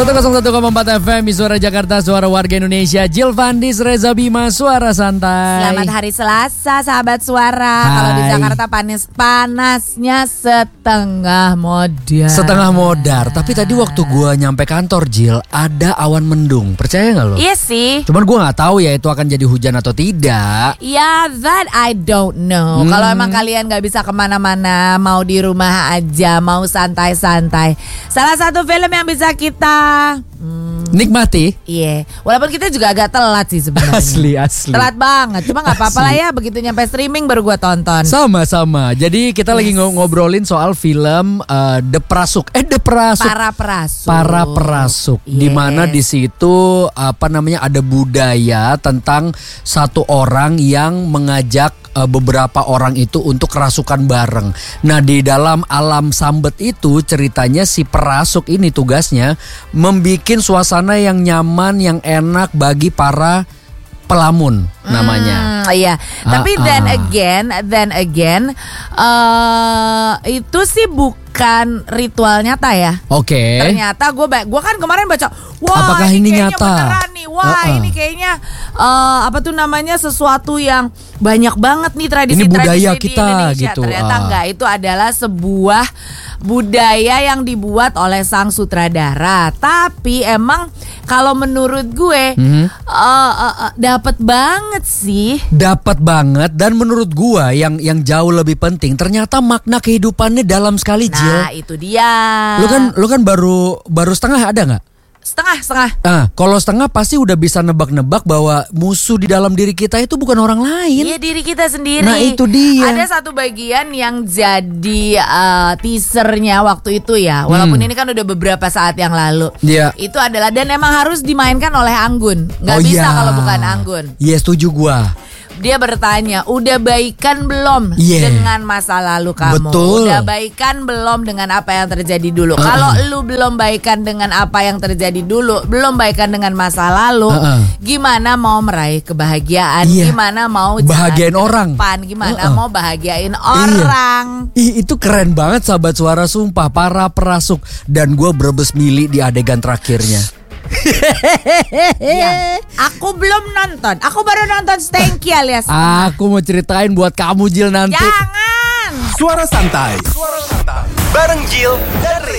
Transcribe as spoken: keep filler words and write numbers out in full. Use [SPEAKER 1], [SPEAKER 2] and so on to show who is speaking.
[SPEAKER 1] seratus satu koma empat F M, Suara Jakarta, suara warga Indonesia. Jill Vandis, Reza Bima, Suara Santai.
[SPEAKER 2] Selamat hari Selasa, sahabat Suara. Kalau di Jakarta panas, panasnya setengah modar.
[SPEAKER 1] Setengah modar. Tapi tadi waktu gua nyampe kantor, Jill, ada awan mendung. Percaya nggak lo?
[SPEAKER 2] Iya sih.
[SPEAKER 1] Cuman gua nggak tahu ya itu akan jadi hujan atau tidak.
[SPEAKER 2] Ya, yeah, that I don't know. Hmm. Kalau emang kalian nggak bisa kemana-mana, mau di rumah aja, mau santai-santai. Salah satu film yang bisa kita Hmm.
[SPEAKER 1] nikmati.
[SPEAKER 2] Iya, yeah. Walaupun kita juga agak telat sih sebenarnya.
[SPEAKER 1] Asli asli.
[SPEAKER 2] Telat banget. Cuma nggak apa-apa lah ya. Begitu nyampe streaming baru gue tonton.
[SPEAKER 1] Sama-sama. Jadi kita yes. lagi ngobrolin soal film uh, The Prasuk. Eh The Prasuk.
[SPEAKER 2] Para Prasuk.
[SPEAKER 1] Para Prasuk. Yes. Di mana di situ apa namanya ada budaya tentang satu orang yang mengajak uh, beberapa orang itu untuk kerasukan bareng. Nah di dalam alam sambet itu ceritanya si perasuk ini tugasnya membikin suasana yang nyaman, yang enak bagi para pelamun namanya.
[SPEAKER 2] Hmm, iya.
[SPEAKER 1] Ah,
[SPEAKER 2] Tapi
[SPEAKER 1] ah.
[SPEAKER 2] then again, then again, uh, itu sih bukan ritual nyata ya.
[SPEAKER 1] Oke. Okay.
[SPEAKER 2] Ternyata gue, gue kan kemarin baca, wah
[SPEAKER 1] apakah
[SPEAKER 2] ini,
[SPEAKER 1] ini
[SPEAKER 2] kayaknya
[SPEAKER 1] nyata?
[SPEAKER 2] beneran nih, wah
[SPEAKER 1] uh-uh.
[SPEAKER 2] ini kayaknya uh, apa tuh namanya sesuatu yang banyak banget nih tradisi-tradisi
[SPEAKER 1] ini budaya
[SPEAKER 2] di
[SPEAKER 1] kita
[SPEAKER 2] Indonesia.
[SPEAKER 1] gitu.
[SPEAKER 2] Ternyata
[SPEAKER 1] uh.
[SPEAKER 2] enggak, itu adalah sebuah budaya yang dibuat oleh sang sutradara. Tapi emang kalau menurut gue mm-hmm. uh, uh, uh, dapat banget sih.
[SPEAKER 1] Dapat banget, dan menurut gua yang yang jauh lebih penting ternyata makna kehidupannya dalam sekali, Jill.
[SPEAKER 2] Nah, itu dia.
[SPEAKER 1] Lu kan lu kan baru baru setengah ada nggak?
[SPEAKER 2] Setengah, setengah.
[SPEAKER 1] Ah, kalau setengah pasti udah bisa nebak-nebak bahwa musuh di dalam diri kita itu bukan orang lain.
[SPEAKER 2] Iya, diri kita sendiri.
[SPEAKER 1] Nah, itu dia.
[SPEAKER 2] Ada satu bagian yang jadi uh, teasernya waktu itu ya. Walaupun hmm. ini kan udah beberapa saat yang lalu.
[SPEAKER 1] Iya.
[SPEAKER 2] Itu adalah, dan emang harus dimainkan oleh Anggun. Gak
[SPEAKER 1] oh,
[SPEAKER 2] bisa
[SPEAKER 1] iya.
[SPEAKER 2] kalau bukan Anggun.
[SPEAKER 1] Iya, yes, setuju gua.
[SPEAKER 2] Dia bertanya, udah baikan belum yeah. dengan masa lalu kamu?
[SPEAKER 1] Betul.
[SPEAKER 2] Udah baikan belum dengan apa yang terjadi dulu? Uh-uh. Kalau lu belum baikan dengan apa yang terjadi dulu, belum baikan dengan masa lalu, uh-uh. gimana mau meraih kebahagiaan? Yeah. Gimana mau
[SPEAKER 1] bahagiain orang?
[SPEAKER 2] Depan? Gimana uh-uh. mau bahagiain
[SPEAKER 1] iya.
[SPEAKER 2] orang?
[SPEAKER 1] Ih, itu keren banget sahabat Suara, sumpah. Para Perasuk. Dan gue berebes milih di adegan terakhirnya.
[SPEAKER 2] Ya, aku belum nonton. Aku baru nonton Stanky alias.
[SPEAKER 1] Aku mau ceritain buat kamu, Jill, nanti.
[SPEAKER 2] Jangan.
[SPEAKER 3] Suara Santai. Suara Santai. Bareng Jill dan Reza.